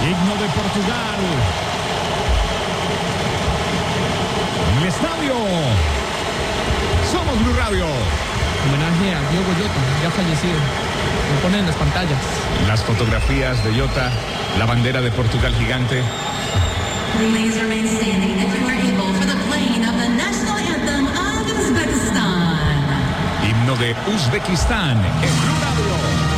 Himno de Portugal. En el estadio. Somos Blue Radio. Homenaje a Diogo Jota, ya fallecido. Lo ponen en las pantallas. Las fotografías de Jota, la bandera de Portugal gigante. Please remain standing if you are able for the playing of the national anthem of Uzbekistan. Himno de Uzbekistán en Blue Radio.